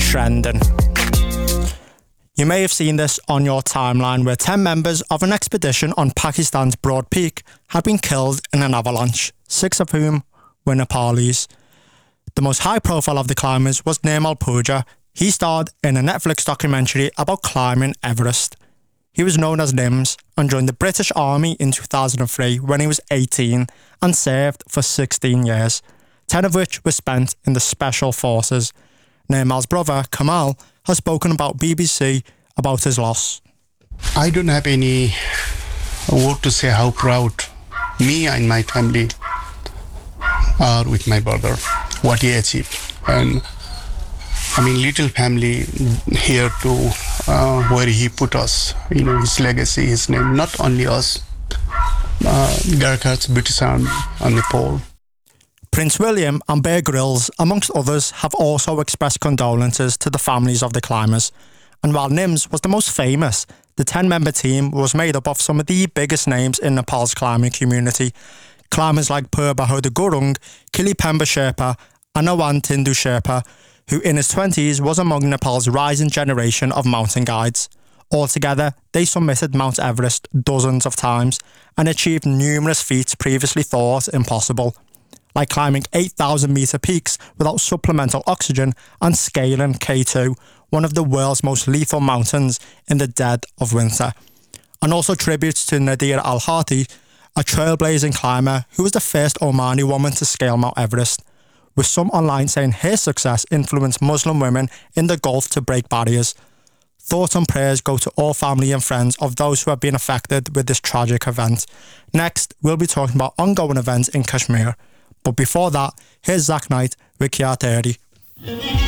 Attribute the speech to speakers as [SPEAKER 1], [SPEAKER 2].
[SPEAKER 1] trending. You may have seen this on your timeline where 10 members of an expedition on Pakistan's Broad Peak had been killed in an avalanche, 6 of whom were Nepalis. The most high profile of the climbers was Nirmal Pooja. He starred in a Netflix documentary about climbing Everest. He was known as Nims and joined the British Army in 2003 when he was 18 and served for 16 years, 10 of which were spent in the Special Forces. Nirmal's brother, Kamal, has spoken about BBC about his loss.
[SPEAKER 2] I don't have any word to say how proud me and my family are with my brother, what he achieved. And I mean, little family here to where he put us, his legacy, his name, not only us, Garkhas, British Army and Nepal.
[SPEAKER 1] Prince William and Bear Grylls, amongst others, have also expressed condolences to the families of the climbers. And while Nims was the most famous, the 10-member team was made up of some of the biggest names in Nepal's climbing community. Climbers like Pur Bahadur Gurung, Kili Pemba Sherpa and Awan Tindu Sherpa, who in his 20s was among Nepal's rising generation of mountain guides. Altogether, they summited Mount Everest dozens of times and achieved numerous feats previously thought impossible, like climbing 8,000-metre peaks without supplemental oxygen and scaling K2, one of the world's most lethal mountains, in the dead of winter. And also tributes to Nadir Al-Hati, a trailblazing climber who was the first Omani woman to scale Mount Everest, with some online saying her success influenced Muslim women in the Gulf to break barriers. Thoughts and prayers go to all family and friends of those who have been affected with this tragic event. Next, we'll be talking about ongoing events in Kashmir. But before that, here's Zach Knight with Kya Terry.